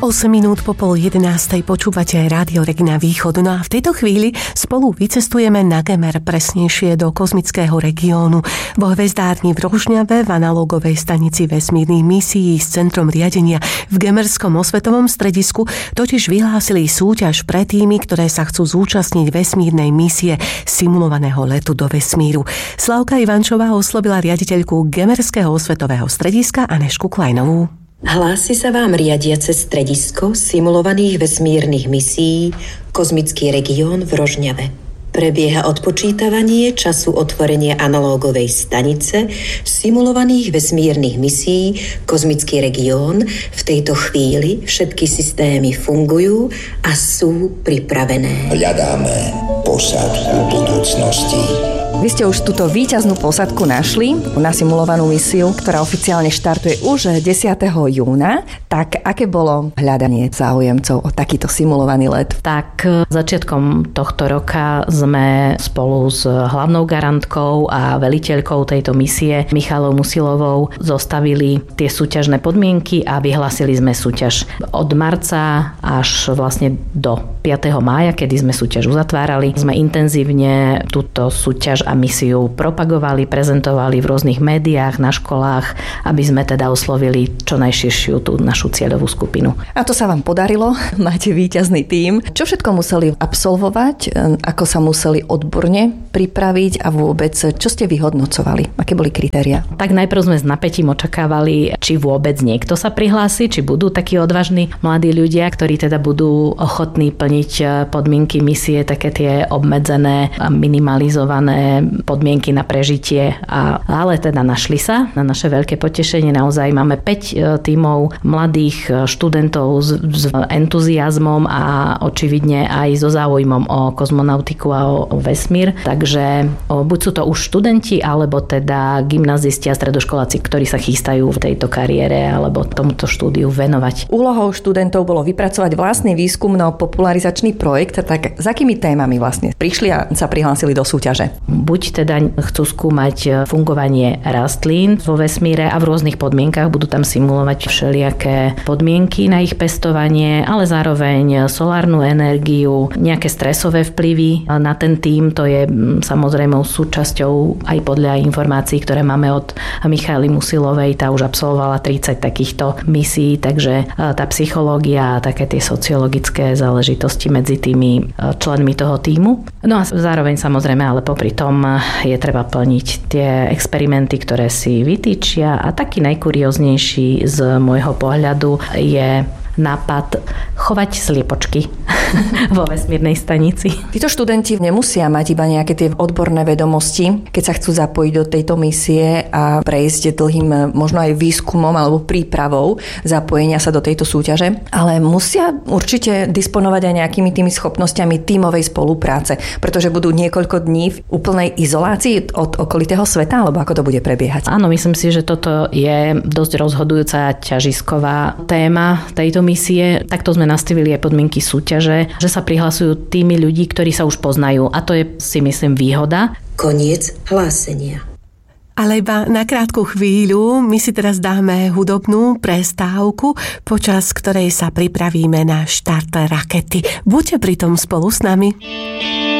8 minút po 10:30 počúvate Rádio Regina Východ. No a v tejto chvíli spolu vycestujeme na Gemer, presnejšie do kozmického regiónu. Vo hvezdárni v Rožňave, v analógovej stanici vesmírnych misií s centrom riadenia v Gemerskom osvetovom stredisku totiž vyhlásili súťaž pre týmy, ktoré sa chcú zúčastniť vesmírnej misie simulovaného letu do vesmíru. Slavka Ivančová oslovila riaditeľku Gemerského osvetového strediska Anežku Klajnovú. Hlási sa vám riadiace stredisko simulovaných vesmírnych misií Kozmický región v Rožňave. Prebieha odpočítavanie času otvorenia analógovej stanice simulovaných vesmírnych misií Kozmický región. V tejto chvíli všetky systémy fungujú a sú pripravené. Hľadáme posádku budúcnosti. Vy ste už túto víťaznú posadku našli na simulovanú misiu, ktorá oficiálne štartuje už 10. júna. Tak aké bolo hľadanie záujemcov o takýto simulovaný let? Tak začiatkom tohto roka sme spolu s hlavnou garantkou a veliteľkou tejto misie Michalou Musilovou zostavili tie súťažné podmienky a vyhlásili sme súťaž od marca až vlastne do 5. mája, kedy sme súťaž uzatvárali. Sme intenzívne túto súťaž a misiu propagovali, prezentovali v rôznych médiách, na školách, aby sme teda oslovili čo najširšiu tú našu cieľovú skupinu. A to sa vám podarilo, máte víťazný tím. Čo všetko museli absolvovať, ako sa museli odborne pripraviť a vôbec, čo ste vyhodnocovali? Aké boli kritériá? Tak najprv sme s napätím očakávali, či vôbec niekto sa prihlási, či budú takí odvážni mladí ľudia, ktorí teda budú ochotní plniť podmienky misie, také tie obmedzené a minimalizované podmienky na prežitie. Ale teda našli sa. Na naše veľké potešenie naozaj máme 5 tímov mladých študentov s entuziazmom a očividne aj so záujmom o kozmonautiku a o vesmír. Takže buď sú to už študenti, alebo teda gymnazisti a stredoškoláci, ktorí sa chystajú v tejto kariére alebo tomuto štúdiu venovať. Úlohou študentov bolo vypracovať vlastný výskumno-popularizačný projekt. Tak s akými témami vlastne prišli a sa prihlásili do súťaže? Buď teda chcú skúmať fungovanie rastlín vo vesmíre a v rôznych podmienkach, budú tam simulovať všelijaké podmienky na ich pestovanie, ale zároveň solárnu energiu, nejaké stresové vplyvy na ten tím, to je samozrejme súčasťou aj podľa informácií, ktoré máme od Michaly Musilovej, tá už absolvovala 30 takýchto misií, takže tá psychológia a také tie sociologické záležitosti medzi tými členmi toho tímu. No a zároveň samozrejme, ale popri tom je treba plniť tie experimenty, ktoré si vytýčia a taký najkurióznejší z môjho pohľadu je nápad chovať sliepočky vo vesmírnej stanici. Títo študenti nemusia mať iba nejaké tie odborné vedomosti, keď sa chcú zapojiť do tejto misie a prejsť dlhým možno aj výskumom alebo prípravou zapojenia sa do tejto súťaže, ale musia určite disponovať aj nejakými tými schopnosťami tímovej spolupráce, pretože budú niekoľko dní v úplnej izolácii od okolitého sveta, alebo ako to bude prebiehať. Áno, myslím si, že toto je dosť rozhodujúca ťažisková téma tejto misie. Takto sme nastavili aj podmienky súťaže, že sa prihlasujú tými ľudí, ktorí sa už poznajú. A to je, si myslím, výhoda. Koniec hlásenia. Ale iba na krátku chvíľu my si teraz dáme hudobnú prestávku, počas ktorej sa pripravíme na štart rakety. Buďte pritom spolu s nami.